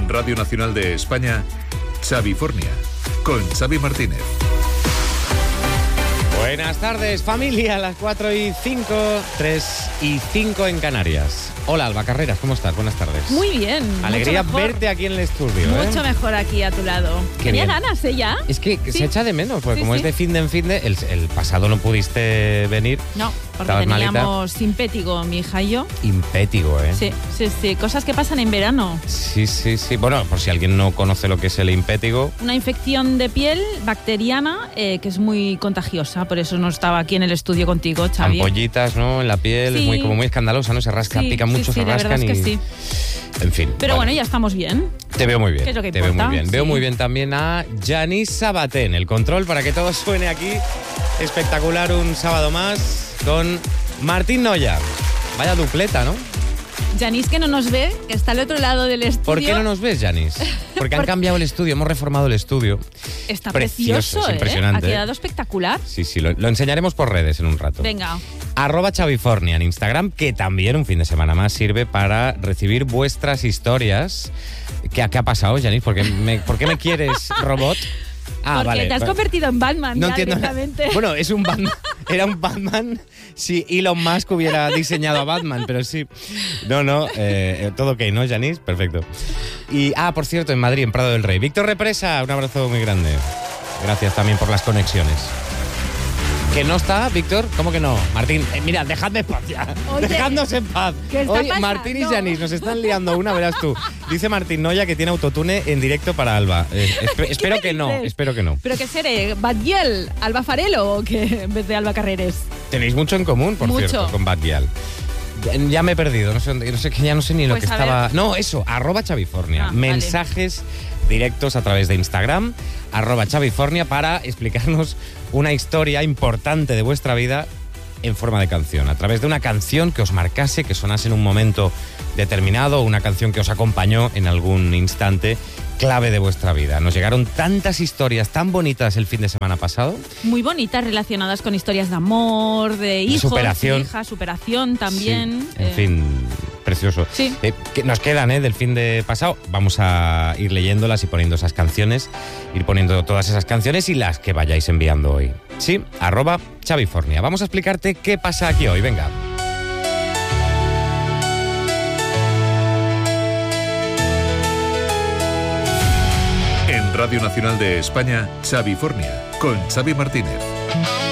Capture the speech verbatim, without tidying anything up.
Radio Nacional de España, Xavifornia, con Xavi Martínez. Buenas tardes, familia, a las cuatro y cinco, tres y cinco en Canarias. Hola, Alba Carreras, ¿cómo estás? Buenas tardes. Muy bien. Alegría mucho mejor. verte aquí en el estudio. Mucho ¿eh? mejor aquí a tu lado. Qué Tenía bien. ganas, ¿eh? Ya. Es que Sí. se echa de menos, porque Sí, como sí. es de fin de en fin de, el, el pasado no pudiste venir. No, porque Estabas teníamos simpético, mi hija y yo. Impétigo, ¿eh? Sí, sí, sí. Cosas que pasan en verano. Sí, sí, sí. Bueno, por si alguien no conoce lo que es el impétigo. Una infección de piel bacteriana eh, que es muy contagiosa. Por eso no estaba aquí en el estudio contigo, Xavi. Ampollitas, ¿no? En la piel, Sí. es muy, como muy escandalosa, ¿no? Se rasca, Sí, pica sí, mucho, sí, se la rascan verdad es que y... sí. En fin. Pero vale. bueno, ya estamos bien. Te veo muy bien. ¿Qué es lo que te veo muy importa? bien. Veo Sí. muy bien también a Yanis Sabaté en el control para que todo suene aquí. Espectacular un sábado más con Martín Noya. Vaya dupleta, ¿no? Yanis, que no nos ve, que está al otro lado del estudio. ¿Por qué no nos ves, Yanis? Porque han Porque- cambiado el estudio, hemos reformado el estudio. Está Precioso, precioso, es ¿eh? impresionante, Ha ¿eh? quedado espectacular. Sí, sí, lo, lo enseñaremos por redes en un rato. Venga. Arroba Xavifornia en Instagram, que también un fin de semana más sirve para recibir vuestras historias. ¿Qué, qué ha pasado, Yanis? ¿Por qué me, ¿por qué me quieres, robot? Ah, Porque vale. te has va- convertido en Batman No ya entiendo. directamente. Bueno, es un Batman. Era un Batman si Elon Musk hubiera diseñado a Batman, pero sí. No, no, eh, todo ok, ¿no, Yanis? Perfecto. Y, ah, por cierto, en Madrid, en Prado del Rey. Víctor Represa, un abrazo muy grande. Gracias también por las conexiones. ¿Que no está, Víctor? ¿Cómo que no? Martín, eh, mira, dejadme en paz ya. Oye, Dejadnos en paz. ¿qué está Oye, pasando? Martín y Yanis nos están liando una, verás tú. Dice Martín Noya que tiene autotune en directo para Alba. Eh, espe- espero me que no, dices? espero que no. ¿Pero qué seré? ¿Badiel? ¿Alba Farelo o qué en vez de Alba Carreres? Tenéis mucho en común, por Mucho. cierto, con Bad Gyal. Ya, ya me he perdido, no sé, dónde- no sé, que ya no sé ni lo Pues que a estaba... ver. No, eso, arroba Xavifornia. Ah, vale. Mensajes directos a través de Instagram, arroba Xavifornia, para explicarnos una historia importante de vuestra vida en forma de canción, a través de una canción que os marcase, que sonase en un momento determinado, una canción que os acompañó en algún instante clave de vuestra vida. Nos llegaron tantas historias tan bonitas el fin de semana pasado. Muy bonitas, relacionadas con historias de amor, de hijos, superación. hijas, superación también. Sí, en eh, fin, precioso. Sí. Eh, que nos quedan ¿eh? del fin de pasado. Vamos a ir leyéndolas y poniendo esas canciones, ir poniendo todas esas canciones y las que vayáis enviando hoy. Sí, arroba Xavifornia. Vamos a explicarte qué pasa aquí hoy. Venga. En Radio Nacional de España, Xavifornia, con Xavi Martínez.